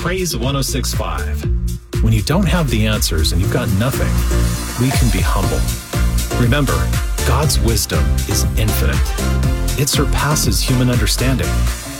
Praise 106.5. When you don't have the answers and you've got nothing, we can be humble. Remember, God's wisdom is infinite. It surpasses human understanding.